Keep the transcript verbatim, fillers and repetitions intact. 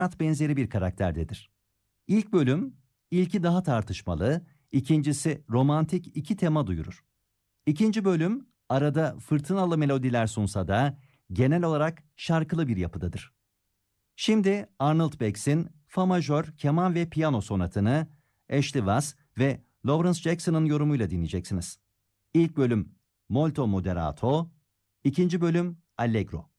Mozart benzeri bir karakterdedir. İlk bölüm, ilki daha tartışmalı, ikincisi romantik iki tema duyurur. İkinci bölüm, arada fırtınalı melodiler sunsa da genel olarak şarkılı bir yapıdadır. Şimdi Arnold Bax'in Fa majör keman ve piyano sonatını Ashley Bass ve Lawrence Jackson'ın yorumuyla dinleyeceksiniz. İlk bölüm Molto Moderato, ikinci bölüm Allegro.